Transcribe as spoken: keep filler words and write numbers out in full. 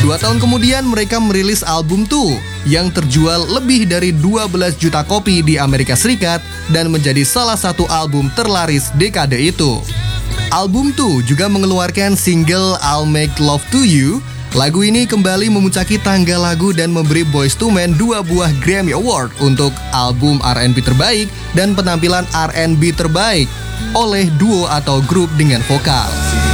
Dua tahun kemudian mereka merilis album Two yang terjual lebih dari dua belas juta kopi di Amerika Serikat dan menjadi salah satu album terlaris dekade itu. Album Two juga mengeluarkan single I'll Make Love to You. Lagu ini kembali memuncaki tangga lagu dan memberi Boyz two Men dua buah Grammy Award untuk album R and B terbaik dan penampilan R and B terbaik oleh duo atau grup dengan vokal.